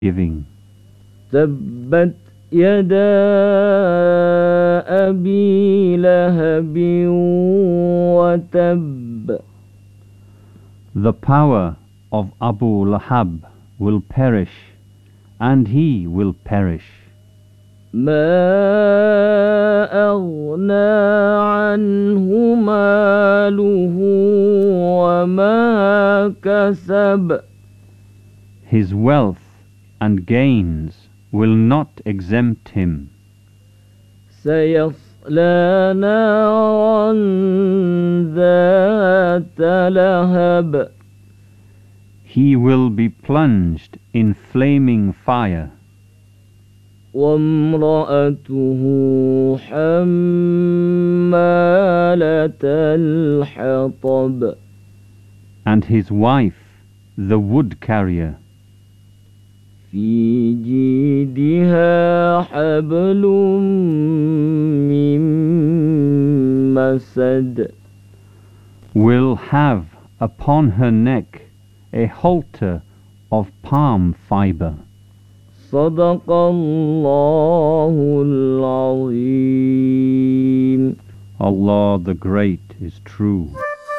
giving. تبت يدا أبي لهب وتب. The power of Abu Lahab will perish, and he will perish. ما أغنى عنه ماله وما كسب. His wealth and gains will not exempt him. سيصلى نارا ذات لهب. He will be plunged in flaming fire. وامرأته حمالة الحطب. And his wife, the wood carrier. في جيدها حبل من مسد. Will have upon her neck a halter of palm fiber. صدق الله العظيم. Allah the Great is true.